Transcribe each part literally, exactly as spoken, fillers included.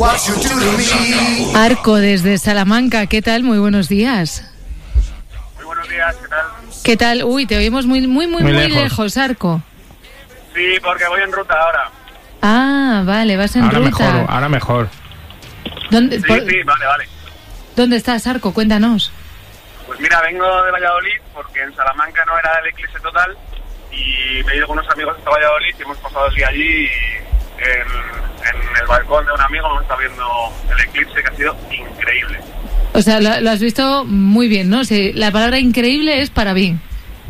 Arco desde Salamanca, ¿qué tal? Muy buenos días. Muy buenos días, ¿qué tal? ¿Qué tal? Uy, te oímos muy, muy, muy, muy, muy lejos. lejos, Arco. Sí, porque voy en ruta ahora. Ah, vale, vas en ahora ruta. Mejor, ahora mejor. ¿Dónde, sí, por... sí, vale, vale. ¿Dónde estás, Arco? Cuéntanos. Pues mira, vengo de Valladolid porque en Salamanca no era el eclipse total y me he ido con unos amigos hasta Valladolid y hemos pasado el día allí en, en el balcón de un amigo, hemos estado viendo el eclipse que ha sido increíble. O sea, lo, lo has visto muy bien, ¿no? Sí, la palabra increíble es para bien.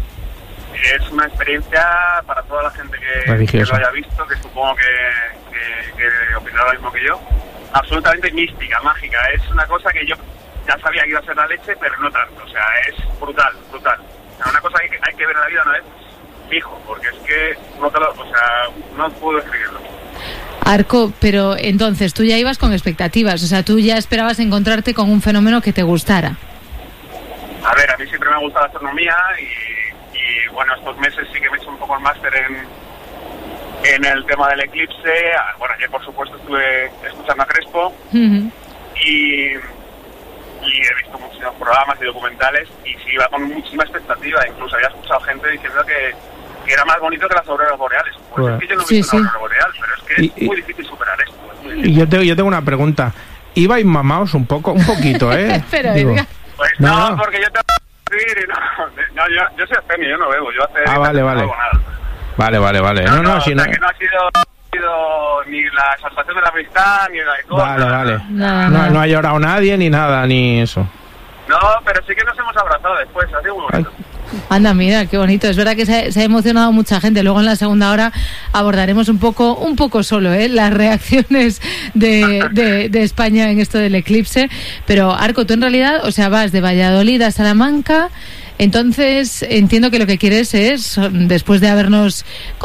Es una experiencia para toda la gente que, que lo haya visto, que supongo que, que, que opinará lo mismo que yo. Absolutamente mística, mágica. Es una cosa que yo ya sabía que iba a ser la leche, pero no tanto. O sea, es brutal, brutal. O sea, una cosa que hay que ver en la vida no es fijo, porque es que no te lo, o sea, no puedo describirlo. Arco, pero entonces tú ya ibas con expectativas, o sea, tú ya esperabas encontrarte con un fenómeno que te gustara. A ver, a mí siempre me ha gustado la astronomía y, y bueno, estos meses sí que me he hecho un poco el máster en, en el tema del eclipse. Bueno, ayer por supuesto estuve escuchando a Crespo uh-huh. y, y he visto muchísimos programas y documentales y sí iba con muchísima expectativa, incluso había escuchado gente diciendo que que era más bonito que las auroras boreales. Pues bueno, es que yo no he visto sí, una aurora sí. boreal, pero es que y, es muy difícil superar esto. Muy difícil. Y yo, te, yo tengo una pregunta. ¿Ibais mamaos un poco? Un poquito, ¿eh? Pero, Digo, pues no, no, porque yo te voy a decir, no, no, yo, yo soy abstemio, yo no bebo, yo hace... Ah, vale, vale. No nada. Vale, vale, vale. No, no, no, no, si o sea, no... que no ha sido, sido ni la exaltación de la amistad, ni la de cosas. Vale, vale. No, no, no ha llorado nadie, ni nada, ni eso. No, pero sí que nos hemos abrazado después, ha sido muy bonito. Ay. Anda, mira, qué bonito. Es verdad que se ha, se ha emocionado mucha gente. Luego en la segunda hora abordaremos un poco, un poco solo, ¿eh? las reacciones de, de, de España en esto del eclipse. Pero, Arco, tú en realidad, o sea, vas de Valladolid a Salamanca. Entonces, entiendo que lo que quieres es, después de habernos